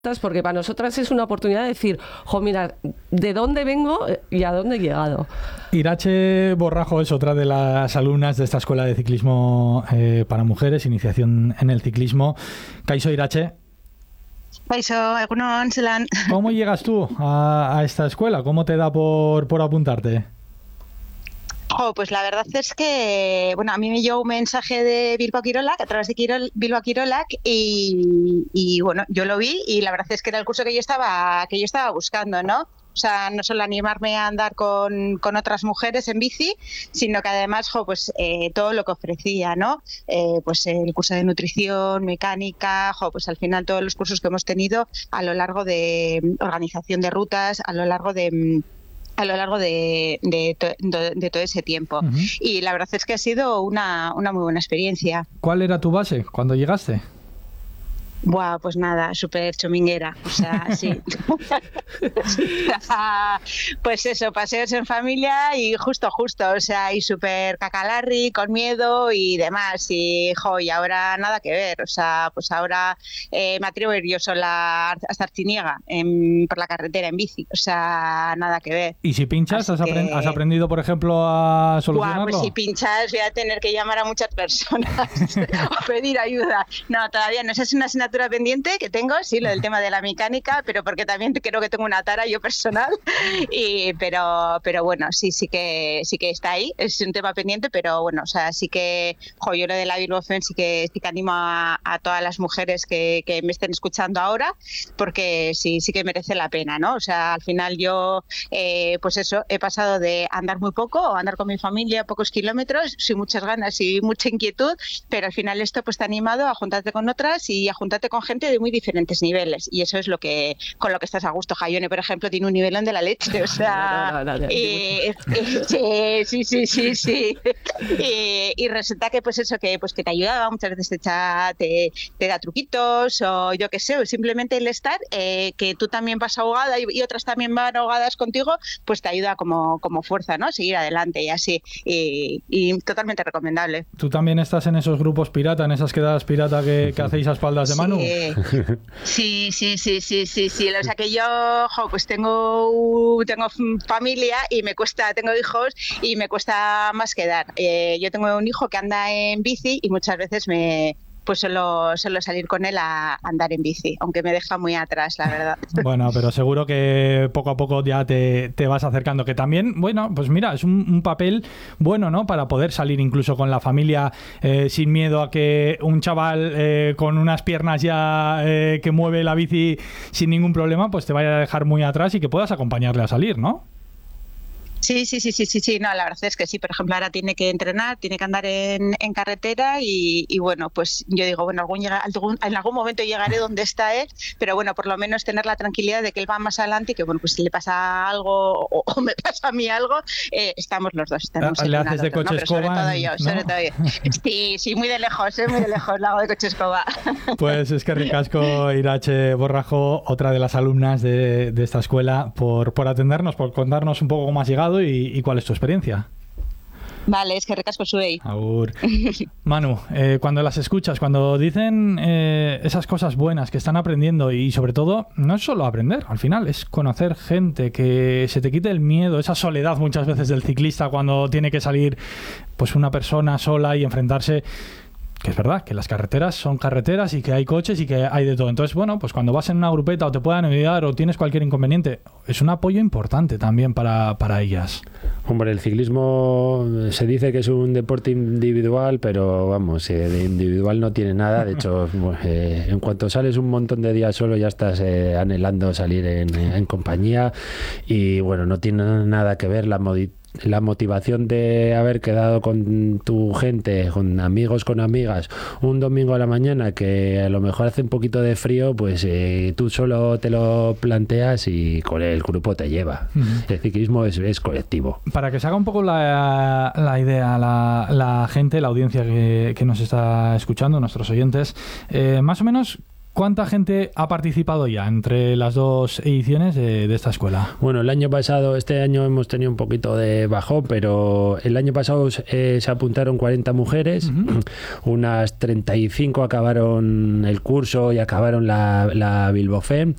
porque para nosotras es una oportunidad de decir, mira, de dónde vengo y a dónde he llegado. Irache Borrajo es otra de las alumnas de esta escuela de ciclismo para mujeres, iniciación en el ciclismo. Kaixo, Irache. Kaixo, egunon, zelan. ¿Cómo llegas tú a esta escuela? ¿Cómo te da por apuntarte? Pues la verdad es que, a mí me llegó un mensaje de Bilbao Kirolak, a través de Bilbao Kirolak, y yo lo vi y la verdad es que era el curso que yo estaba buscando, ¿no? O sea, no solo animarme a andar con otras mujeres en bici, sino que además, todo lo que ofrecía, ¿no? Pues el curso de nutrición, mecánica, pues al final todos los cursos que hemos tenido a lo largo de organización de rutas, a lo largo de todo ese tiempo. Uh-huh. Y la verdad es que ha sido una muy buena experiencia. ¿Cuál era tu base cuando llegaste? Buah, pues nada, súper chominguera, o sea, sí. Pues eso, paseos en familia y justo, o sea, y súper cacalarri, con miedo y demás, y ahora nada que ver, o sea, pues ahora me atrevo a ir yo sola hasta Artziniega por la carretera en bici, o sea, nada que ver. ¿Y si pinchas, has aprendido, por ejemplo, a solucionarlo? Pues si pinchas voy a tener que llamar a muchas personas o pedir ayuda. No, todavía no, esa es una asignatura pendiente que tengo, sí, lo del tema de la mecánica, pero porque también creo que tengo una tara yo personal, pero bueno, sí que está ahí, es un tema pendiente, pero bueno, o sea, sí que yo lo de la Bilbofen sí que animo a todas las mujeres que me estén escuchando ahora, porque sí que merece la pena, ¿no? O sea, al final yo, pues eso, he pasado de andar muy poco o andar con mi familia pocos kilómetros, sin muchas ganas y mucha inquietud, pero al final esto pues te ha animado a juntarte con otras y a juntarte con gente de muy diferentes niveles, y eso es con lo que estás a gusto. Jaione, por ejemplo, tiene un nivelón de la leche, o sea, sí. Y resulta que pues eso, que te ayudaba, muchas veces te da truquitos, o yo qué sé, o simplemente el estar, que tú también vas ahogada y otras también van ahogadas contigo, pues te ayuda como fuerza, ¿no? Seguir adelante y así, y totalmente recomendable. ¿Tú también estás en esos grupos pirata, en esas quedadas pirata que hacéis a espaldas de Manu? Sí. O sea que yo, pues tengo familia y tengo hijos y me cuesta más quedar. Yo tengo un hijo que anda en bici y muchas veces suelo salir con él a andar en bici, aunque me deja muy atrás, la verdad. Bueno, pero seguro que poco a poco ya te vas acercando, que también, bueno, pues mira, es un papel bueno, ¿no? Para poder salir incluso con la familia sin miedo a que un chaval con unas piernas ya que mueve la bici sin ningún problema, pues te vaya a dejar muy atrás y que puedas acompañarle a salir, ¿no? Sí, no, la verdad es que sí, por ejemplo, ahora tiene que entrenar, tiene que andar en carretera y bueno, pues yo digo, bueno, en algún momento llegaré donde está él, pero bueno, por lo menos tener la tranquilidad de que él va más adelante y que bueno, pues si le pasa algo o me pasa a mí algo, estamos los dos. ¿Le haces de coche escoba? Sobre todo yo. Sí, muy de lejos, lo hago de coche escoba. Pues es que ricasco, Irache Borrajo, otra de las alumnas de esta escuela, por atendernos, por contarnos un poco cómo has llegado y cuál es tu experiencia. Vale, es que recasco suei. Agur. Manu, cuando las escuchas, cuando dicen esas cosas buenas que están aprendiendo, y sobre todo, no es solo aprender, al final es conocer gente, que se te quite el miedo, esa soledad muchas veces del ciclista cuando tiene que salir pues una persona sola y enfrentarse, que es verdad, que las carreteras son carreteras y que hay coches y que hay de todo. Entonces, bueno, pues cuando vas en una grupeta o te puedan ayudar o tienes cualquier inconveniente, es un apoyo importante también para ellas. Hombre, el ciclismo se dice que es un deporte individual, pero vamos, de individual no tiene nada. De hecho, en cuanto sales un montón de días solo ya estás anhelando salir en compañía, y bueno, no tiene nada que ver la motivación de haber quedado con tu gente, con amigos, con amigas, un domingo a la mañana que a lo mejor hace un poquito de frío, pues tú solo te lo planteas y con el grupo te lleva. Uh-huh. El ciclismo es colectivo. Para que se haga un poco la idea, la gente, la audiencia que nos está escuchando, nuestros oyentes, más o menos, ¿Cuánta gente ha participado ya entre las dos ediciones de esta escuela? Bueno, el año pasado, este año hemos tenido un poquito de bajón, pero el año pasado se apuntaron 40 mujeres, unas 35 acabaron el curso y acabaron la Bilbao Fem,